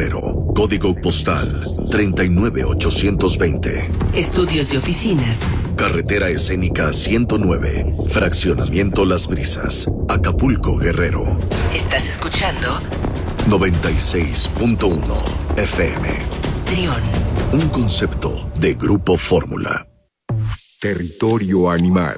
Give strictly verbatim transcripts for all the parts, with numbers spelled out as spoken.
Guerrero. Código postal treinta y nueve ochocientos veinte. Estudios y oficinas. Carretera escénica ciento nueve. Fraccionamiento Las Brisas. Acapulco, Guerrero. Estás escuchando noventa y seis punto uno F M. Trión. Un concepto de Grupo Fórmula. Territorio animal.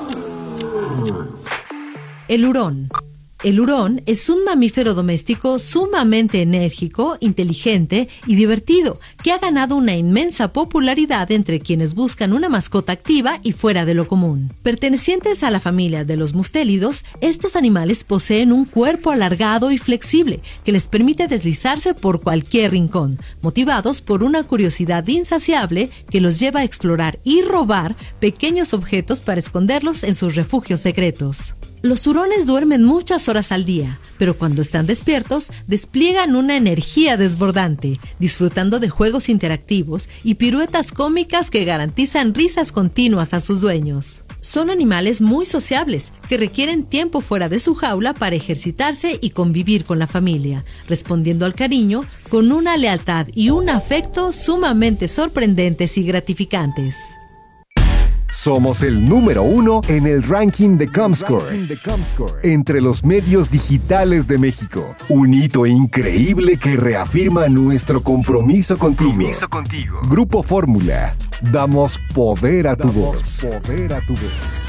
El hurón. El hurón es un mamífero doméstico sumamente enérgico, inteligente y divertido, que ha ganado una inmensa popularidad entre quienes buscan una mascota activa y fuera de lo común. Pertenecientes a la familia de los mustélidos, estos animales poseen un cuerpo alargado y flexible que les permite deslizarse por cualquier rincón, motivados por una curiosidad insaciable que los lleva a explorar y robar pequeños objetos para esconderlos en sus refugios secretos. Los hurones duermen muchas horas al día, pero cuando están despiertos, despliegan una energía desbordante, disfrutando de juegos interactivos y piruetas cómicas que garantizan risas continuas a sus dueños. Son animales muy sociables, que requieren tiempo fuera de su jaula para ejercitarse y convivir con la familia, respondiendo al cariño con una lealtad y un afecto sumamente sorprendentes y gratificantes. Somos el número uno en el ranking de Comscore, entre los medios digitales de México. Un hito increíble que reafirma nuestro compromiso contigo. Compromiso contigo. Grupo Fórmula. Damos poder a tu voz. Poder a tu voz.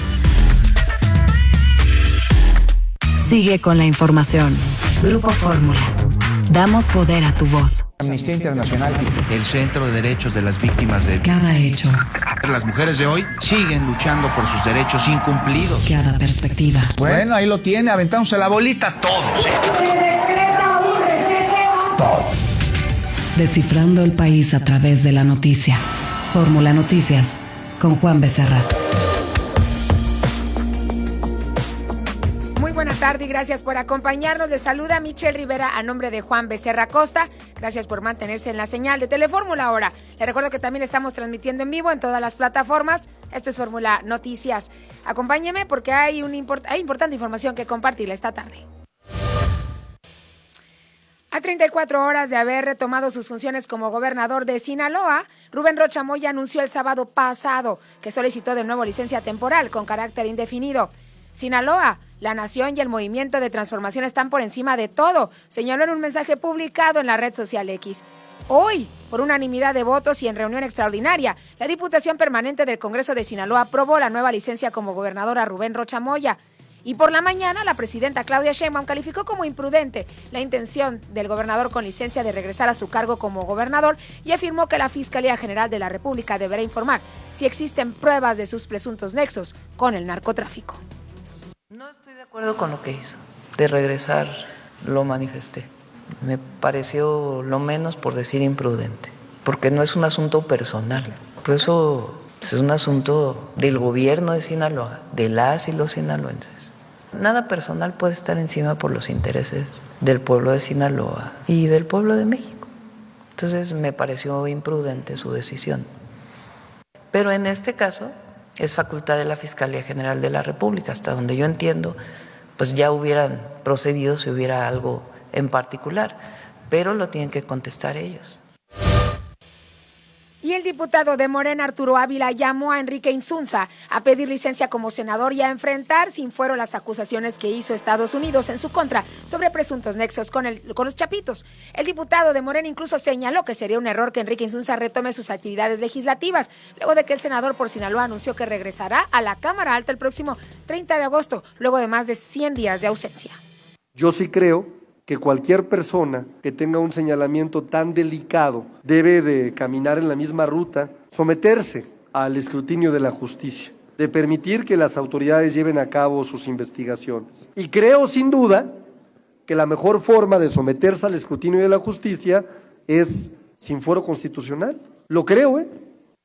Sigue con la información. Grupo Fórmula. Damos poder a tu voz. Amnistía Internacional, el Centro de Derechos de las Víctimas de Cada hecho. Las mujeres de hoy siguen luchando por sus derechos incumplidos. Cada perspectiva. Bueno, ahí lo tiene, aventándose la bolita todos. ¿eh? Se decreta un receso. Todos. Descifrando el país a través de la noticia. Fórmula Noticias, con Juan Becerra. Buenas tardes y gracias por acompañarnos. Les saluda Michelle Rivera a nombre de Juan Becerra Costa. Gracias por mantenerse en la señal de Telefórmula ahora. Les recuerdo que también estamos transmitiendo en vivo en todas las plataformas. Esto es Fórmula Noticias. Acompáñeme porque hay, un import- hay importante información que compartir esta tarde. A treinta y cuatro horas de haber retomado sus funciones como gobernador de Sinaloa, Rubén Rocha Moya anunció el sábado pasado que solicitó de nuevo licencia temporal con carácter indefinido. Sinaloa, la nación y el movimiento de transformación están por encima de todo, señaló en un mensaje publicado en la red social X. Hoy, por unanimidad de votos y en reunión extraordinaria, la Diputación Permanente del Congreso de Sinaloa aprobó la nueva licencia como gobernador a Rubén Rocha Moya. Y por la mañana, la presidenta Claudia Sheinbaum calificó como imprudente la intención del gobernador con licencia de regresar a su cargo como gobernador y afirmó que la Fiscalía General de la República deberá informar si existen pruebas de sus presuntos nexos con el narcotráfico. No estoy de acuerdo con lo que hizo. De regresar lo manifesté. Me pareció lo menos por decir imprudente, porque no es un asunto personal. Por eso es un asunto del gobierno de Sinaloa, de las y los sinaloenses. Nada personal puede estar encima por los intereses del pueblo de Sinaloa y del pueblo de México. Entonces me pareció imprudente su decisión. Pero en este caso es facultad de la Fiscalía General de la República, hasta donde yo entiendo, pues ya hubieran procedido si hubiera algo en particular, pero lo tienen que contestar ellos. Y el diputado de Morena, Arturo Ávila, llamó a Enrique Insunza a pedir licencia como senador y a enfrentar sin fuero las acusaciones que hizo Estados Unidos en su contra sobre presuntos nexos con, el, con los Chapitos. El diputado de Morena incluso señaló que sería un error que Enrique Insunza retome sus actividades legislativas, luego de que el senador por Sinaloa anunció que regresará a la Cámara Alta el próximo treinta de agosto, luego de más de cien días de ausencia. Yo sí creo que cualquier persona que tenga un señalamiento tan delicado debe de caminar en la misma ruta, someterse al escrutinio de la justicia, de permitir que las autoridades lleven a cabo sus investigaciones. Y creo sin duda que la mejor forma de someterse al escrutinio de la justicia es sin fuero constitucional. Lo creo, ¿eh?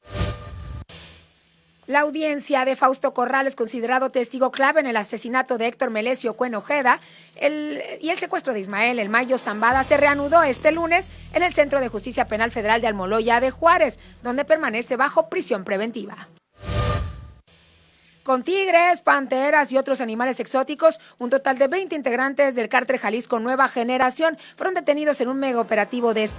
La audiencia de Fausto Corrales, considerado testigo clave en el asesinato de Héctor Melesio Cuen Ojeda el, y el secuestro de Ismael El Mayo Zambada, se reanudó este lunes en el Centro de Justicia Penal Federal de Almoloya de Juárez, donde permanece bajo prisión preventiva. Con tigres, panteras y otros animales exóticos, un total de veinte integrantes del cártel Jalisco Nueva Generación fueron detenidos en un mega operativo de